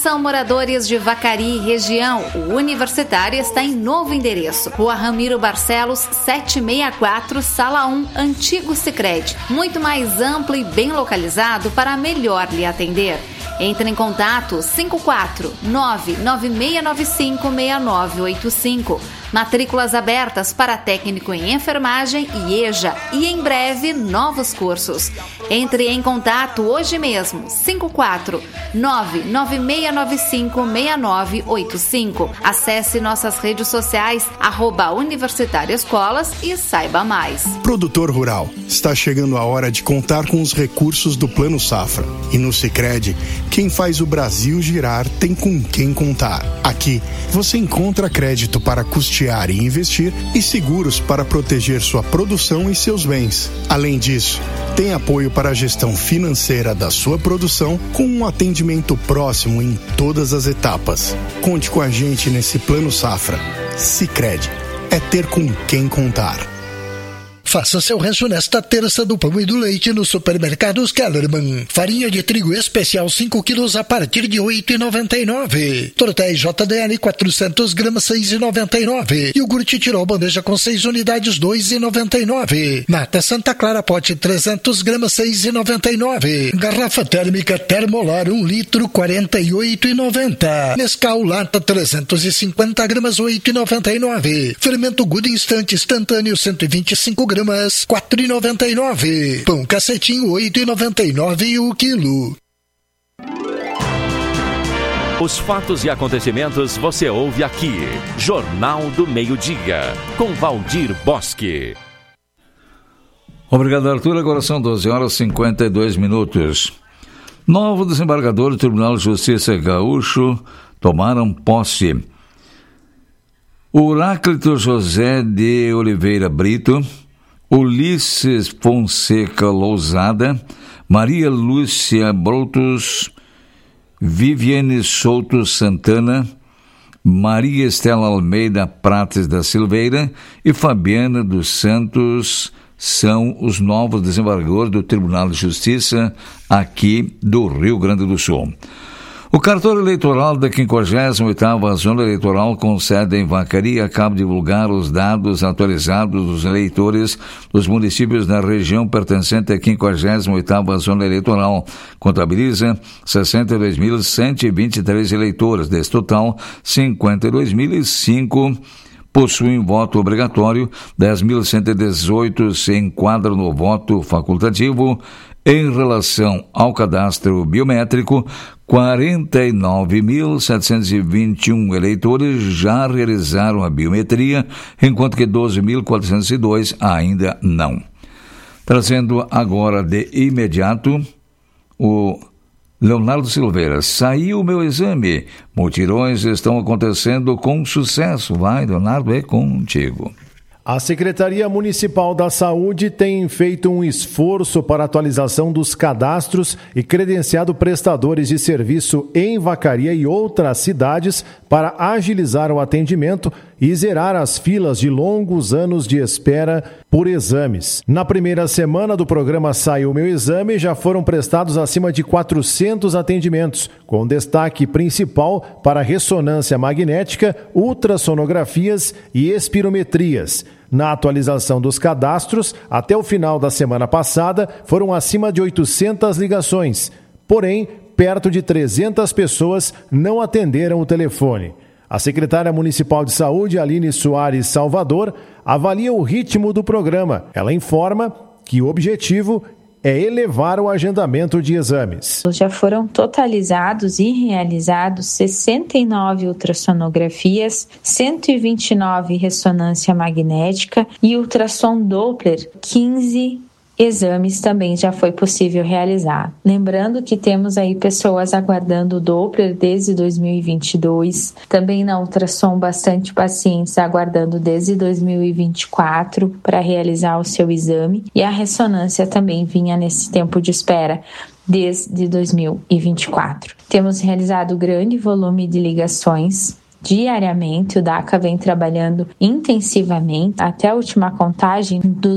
Atenção, moradores de Vacaria e região, o Universitário está em novo endereço. Rua Ramiro Barcelos, 764, Sala 1, Antigo Sicredi. Muito mais amplo e bem localizado para melhor lhe atender. Entre em contato 549-9695-6985. Matrículas abertas para técnico em enfermagem e EJA e em breve novos cursos. Entre em contato hoje mesmo 549-9695-6985. Acesse nossas redes sociais @Universitário Escolas e saiba mais. Produtor rural, está chegando a hora de contar com os recursos do Plano Safra. E no Sicredi, quem faz o Brasil girar tem com quem contar. Aqui, você encontra crédito para custear e investir e seguros para proteger sua produção e seus bens. Além disso, tem apoio para a gestão financeira da sua produção com um atendimento próximo em todas as etapas. Conte com a gente nesse Plano Safra. Sicredi, é ter com quem contar. Faça seu rancho nesta terça do pão e do leite nos supermercados Kellerman. Farinha de trigo especial 5 quilos a partir de R$ 8,99. Tortéis JDL 400 gramas 6,99. Iogurte Tirol bandeja com 6 unidades 2,99. Nata Santa Clara pote 300 gramas 6,99. Garrafa térmica Termolar 1 litro 48,90. Nescau lata 350 gramas 8,99. Fermento Good Instante instantâneo 125 gramas 4,99. Pão cacetinho 8,99 o quilo. Os fatos e acontecimentos você ouve aqui. Jornal do Meio-Dia, com Valdir Bosque. Obrigado, Arthur. Agora são 12h52. Novo desembargador do Tribunal de Justiça Gaúcho tomaram posse. Heráclito José de Oliveira Brito, Ulisses Fonseca Lousada, Maria Lúcia Brotos, Viviane Souto Santana, Maria Estela Almeida Prates da Silveira e Fabiana dos Santos são os novos desembargadores do Tribunal de Justiça aqui do Rio Grande do Sul. O cartório eleitoral da 58ª Zona Eleitoral com sede em Vacaria acaba de divulgar os dados atualizados dos eleitores dos municípios da região pertencente à 58ª Zona Eleitoral. Contabiliza 62.123 eleitores. Desse total, 52.005 possuem voto obrigatório, 10.118 se enquadram no voto facultativo. Em relação ao cadastro biométrico, 49.721 eleitores já realizaram a biometria, enquanto que 12.402 ainda não. Trazendo agora de imediato o Leonardo Silveira. Saiu o meu exame. Mutirões estão acontecendo com sucesso. Vai, Leonardo, é contigo. A Secretaria Municipal da Saúde tem feito um esforço para a atualização dos cadastros e credenciado prestadores de serviço em Vacaria e outras cidades para agilizar o atendimento e zerar as filas de longos anos de espera por exames. Na primeira semana do programa Saiu Meu Exame, já foram prestados acima de 400 atendimentos, com destaque principal para ressonância magnética, ultrassonografias e espirometrias. Na atualização dos cadastros, até o final da semana passada, foram acima de 800 ligações. Porém, perto de 300 pessoas não atenderam o telefone. A secretária municipal de saúde, Aline Soares Salvador, avalia o ritmo do programa. Ela informa que o objetivo é elevar o agendamento de exames. Já foram totalizados e realizados 69 ultrassonografias, 129 ressonância magnética e ultrassom Doppler, 15 exames também já foi possível realizar. Lembrando que temos aí pessoas aguardando o Doppler desde 2022, também na ultrassom bastante pacientes aguardando desde 2024 para realizar o seu exame, e a ressonância também vinha nesse tempo de espera desde 2024. Temos realizado grande volume de ligações diariamente. O DACA vem trabalhando intensivamente. Até a última contagem,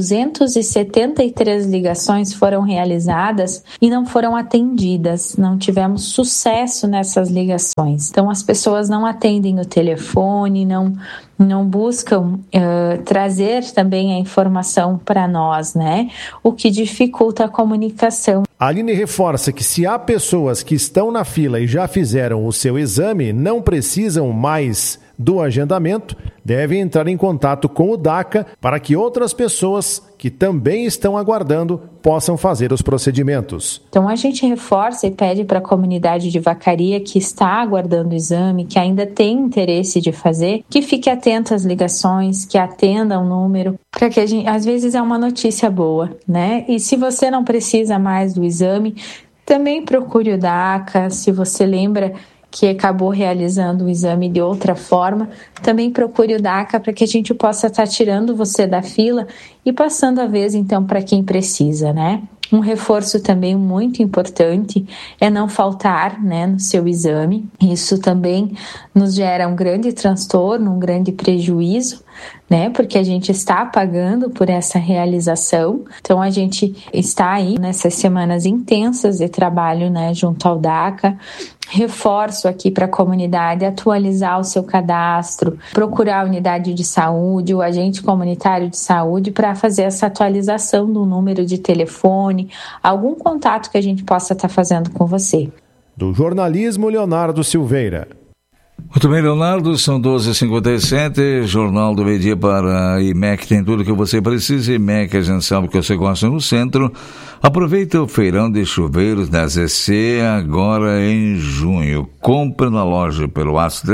273 ligações foram realizadas e não foram atendidas. Não tivemos sucesso nessas ligações. Então, as pessoas não atendem o telefone, não buscam trazer também a informação para nós, né? O que dificulta a comunicação. A Aline reforça que se há pessoas que estão na fila e já fizeram o seu exame, não precisam mais do agendamento, devem entrar em contato com o DACA para que outras pessoas que também estão aguardando possam fazer os procedimentos. Então a gente reforça e pede para a comunidade de Vacaria que está aguardando o exame, que ainda tem interesse de fazer, que fique atento às ligações, que atenda o número, para que às vezes é uma notícia boa, né? E se você não precisa mais do exame, também procure o DACA. Se você lembra que acabou realizando o exame de outra forma, também procure o DACA para que a gente possa estar tirando você da fila e passando a vez, então, para quem precisa, né? Um reforço também muito importante é não faltar, né, no seu exame. Isso também nos gera um grande transtorno, um grande prejuízo, né, porque a gente está pagando por essa realização. Então a gente está aí nessas semanas intensas de trabalho, né, junto ao DACA. Reforço aqui para a comunidade atualizar o seu cadastro, procurar a unidade de saúde, o agente comunitário de saúde para fazer essa atualização do número de telefone, algum contato que a gente possa estar fazendo com você. Do jornalismo, Leonardo Silveira. Muito bem, Leonardo, são 12h57, Jornal do Meio Dia para a IMEC, tem tudo que você precisa. IMEC, a gente sabe que você gosta no centro. Aproveita o feirão de chuveiros da ZC agora em junho. Compre na loja pelo WhatsApp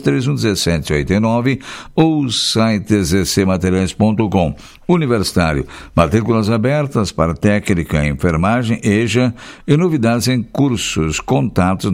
32311789 ou site zcmateriais.com. Universitário, matrículas abertas para técnica, enfermagem, EJA e novidades em cursos. Contatos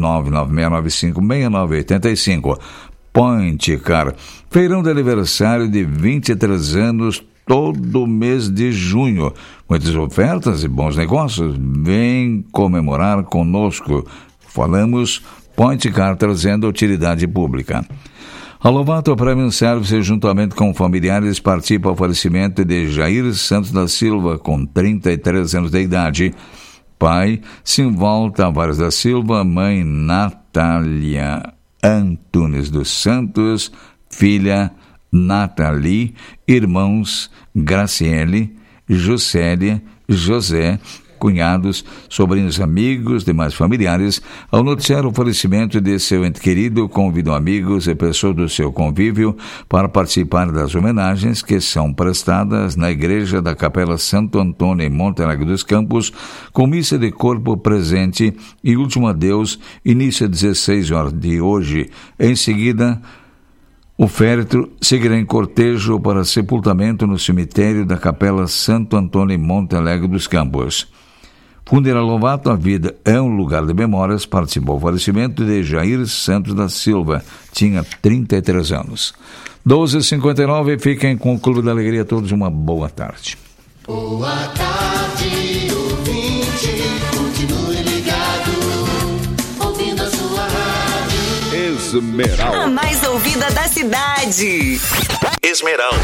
996956985. Point Car, feirão de aniversário de 23 anos, todo mês de junho. Muitas ofertas e bons negócios. Vem comemorar conosco. Falamos Point Car, trazendo utilidade pública. A Lovato Premium Service, juntamente com familiares, participa ao falecimento de Jair Santos da Silva, com 33 anos de idade. Pai, Simval Tavares da Silva. Mãe, Natália Antunes dos Santos. Filha, Nathalie. Irmãos, Graciele, Juscelia, José. Cunhados, sobrinhos, amigos, demais familiares. Ao noticiar o falecimento de seu ente querido, convidam amigos e pessoas do seu convívio para participar das homenagens que são prestadas na Igreja da Capela Santo Antônio em Monte Alegre dos Campos, com missa de corpo presente e último adeus, início às 16 horas de hoje. Em seguida, o féretro seguirá em cortejo para sepultamento no cemitério da Capela Santo Antônio em Monte Alegre dos Campos. Funeral Lovato, a vida é um lugar de memórias. Participou do falecimento de Jair Santos da Silva. Tinha 33 anos. 12h59, fiquem com o Clube da Alegria. Todos uma boa tarde. Boa tarde, ouvinte. Continue ligado, ouvindo a sua rádio. Esmeralda. A mais ouvida da cidade. Esmeralda.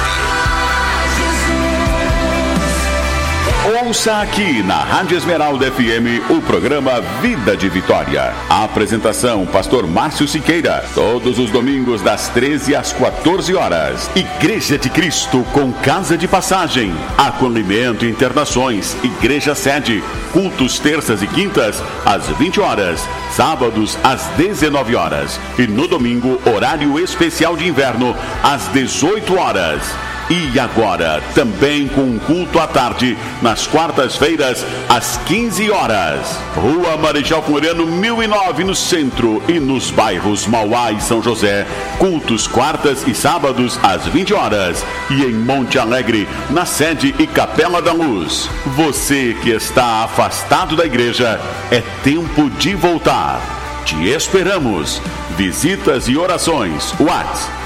Ouça aqui na Rádio Esmeralda FM o programa Vida de Vitória. A apresentação, Pastor Márcio Siqueira. Todos os domingos das 13 às 14 horas. Igreja de Cristo com casa de passagem, acolhimento e internações. Igreja sede. Cultos terças e quintas às 20 horas. Sábados às 19 horas. E no domingo, horário especial de inverno às 18 horas. E agora, também com um culto à tarde, nas quartas-feiras, às 15 horas. Rua Marechal Floriano, 1009, no centro e nos bairros Mauá e São José. Cultos quartas e sábados, às 20 horas. E em Monte Alegre, na sede e Capela da Luz. Você que está afastado da igreja, é tempo de voltar. Te esperamos. Visitas e orações. WhatsApp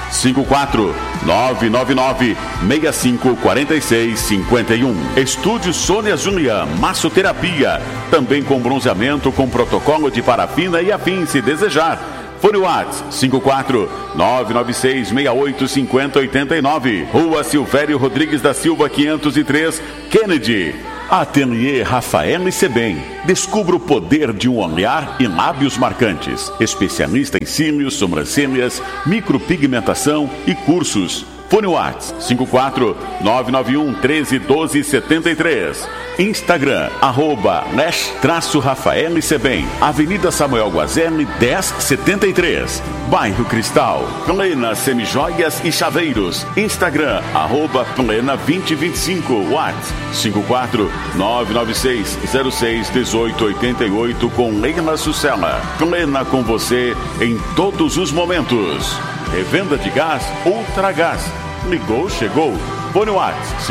54999-654651. Estúdio Sônia Júlia, massoterapia, também com bronzeamento com protocolo de parafina e afim, se desejar. Fone Whats 54996685089. Rua Silvério Rodrigues da Silva 503, Kennedy. Ateliê Rafael e Sebem. Descubra o poder de um olhar e lábios marcantes. Especialista em cílios, sobrancelhas, micropigmentação e cursos. Fone Whats 54991131273. Instagram, @Lesh-Rafael e Sebem. Avenida Samuel Guazelli, 1073. Bairro Cristal. Plena Semijoias e Chaveiros. Instagram, @Plena2025. Whats 54996061888 com Leila Sucela. Plena com você em todos os momentos. Revenda de gás Ultragás. Ligou, chegou. Fone Whats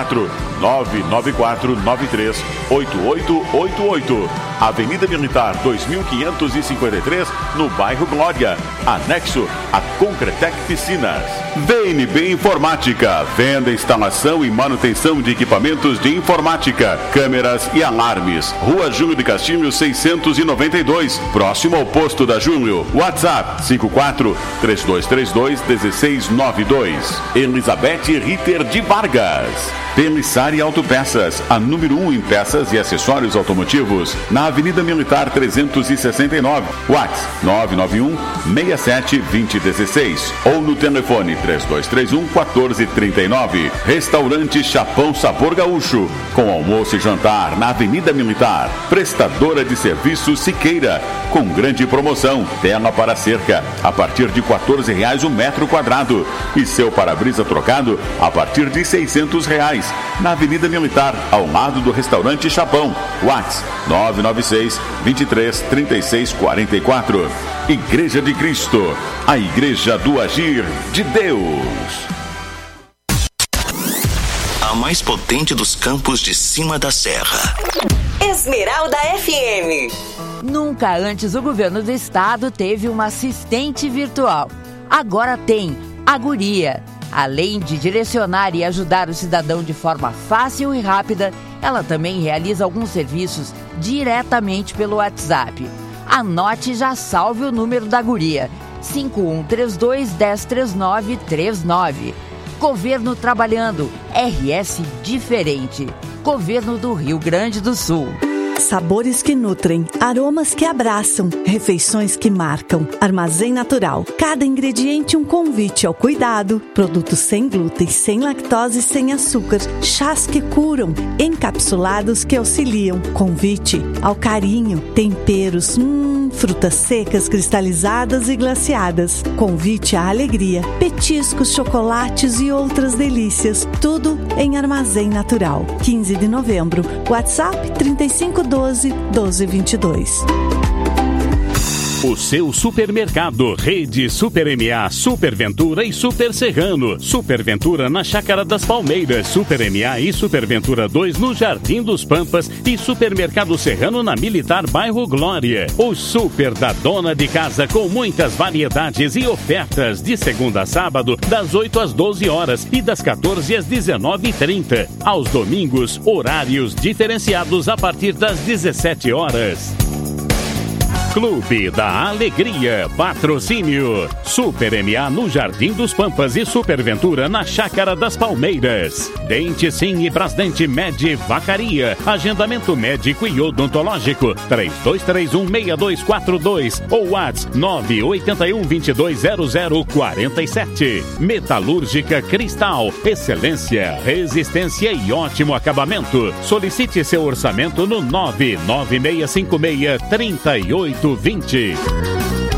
54994938888. Avenida Militar 2553, no bairro Glória. Anexo a Concretec Piscinas. VNB Informática. Venda, instalação e manutenção de equipamentos de informática, câmeras e alarmes. Rua Júlio de Castilho 692, próximo ao posto da Júlio. WhatsApp 54-3232-1692. Elizabeth Ritter de Vargas. Pelissari Autopeças, a número 1 em peças e acessórios automotivos, na Avenida Militar 369, Whats 991-67-2016 ou no telefone 3231-1439. Restaurante Chapão Sabor Gaúcho, com almoço e jantar na Avenida Militar. Prestadora de serviço Siqueira, com grande promoção, tela para cerca, a partir de R$14 o metro quadrado e seu para-brisa trocado a partir de R$600. Na Avenida Militar, ao lado do restaurante Chapão. Whats 996-23-3644. Igreja de Cristo, a Igreja do Agir de Deus. A mais potente dos campos de cima da serra. Esmeralda FM. Nunca antes o governo do estado teve uma assistente virtual. Agora tem a Guria. Além de direcionar e ajudar o cidadão de forma fácil e rápida, ela também realiza alguns serviços diretamente pelo WhatsApp. Anote e já salve o número da Guria: 5132-103939. Governo trabalhando, RS diferente. Governo do Rio Grande do Sul. Sabores que nutrem, aromas que abraçam, refeições que marcam. Armazém Natural. Cada ingrediente um convite ao cuidado. Produtos sem glúten, sem lactose e sem açúcar. Chás que curam, encapsulados que auxiliam. Convite ao carinho. Temperos, frutas secas, cristalizadas e glaciadas. Convite à alegria. Petiscos, chocolates e outras delícias. Tudo em Armazém Natural. 15 de novembro. WhatsApp 3512-1222. O seu supermercado, Rede Super MA, Super Ventura e Super Serrano. Super Ventura na Chácara das Palmeiras, Super MA e Super Ventura 2 no Jardim dos Pampas e Supermercado Serrano na Militar Bairro Glória. O Super da Dona de Casa com muitas variedades e ofertas de segunda a sábado das 8 às 12 horas e das 14 às 19h30. Aos domingos, horários diferenciados a partir das 17 horas. Clube da Alegria, patrocínio Super MA no Jardim dos Pampas e Superventura na Chácara das Palmeiras. Dente Sim e Brasdente Med Vacaria, agendamento médico e odontológico 3231-6242 ou WhatsApp 981-220047. Metalúrgica Cristal, excelência, resistência e ótimo acabamento. Solicite seu orçamento no 99656-3820.